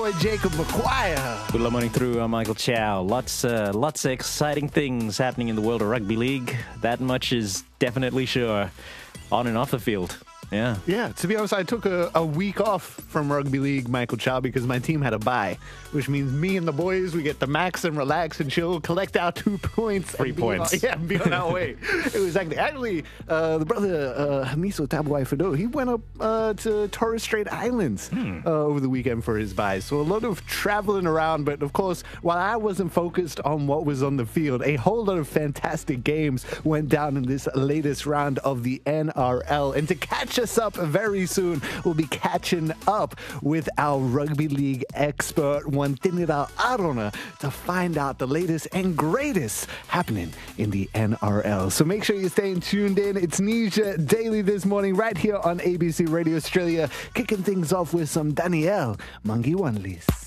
Jacob McGuire. Good morning through. I'm Michael Chow. Lots of exciting things happening in the world of rugby league. That much is definitely sure. On and off the field. Yeah. Yeah, to be honest, I took a week off from rugby league, Michael Chow, because my team had a bye, which means me and the boys, we get to max and relax and chill, collect our 2 points. 3 points. And be on our way. It was actually the brother, Hamiso Tabuai Fado, he went up to Torres Strait Islands over the weekend for his bye. So a lot of traveling around, but of course, while I wasn't focused on what was on the field, a whole lot of fantastic games went down in this latest round of the NRL. And to catch us up very soon, we'll be catching up with our rugby league expert, Wantinira Arona, to find out the latest and greatest happening in the NRL. So make sure you're staying tuned in. It's Nisha Daily this morning right here on ABC Radio Australia, kicking things off with some Danielle Mangi Wanlis.